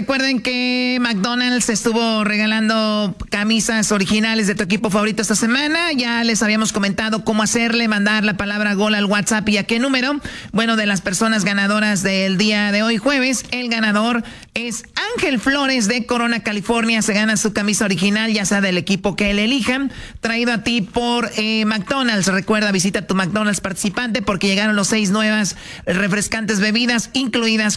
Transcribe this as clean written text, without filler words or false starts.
recuerden que McDonald's estuvo regalando camisas originales de tu equipo favorito esta semana. Ya les habíamos comentado cómo hacerle, mandar la palabra gol al WhatsApp y a qué número. Bueno, de las personas ganadoras del día de hoy jueves, el ganador es Ángel Flores de Corona, California. Se gana su camisa original, ya sea del equipo que él elija, traído a ti por McDonald's. Recuerda, visita tu McDonald's participante porque llegaron los 6 nuevas refrescantes bebidas incluidas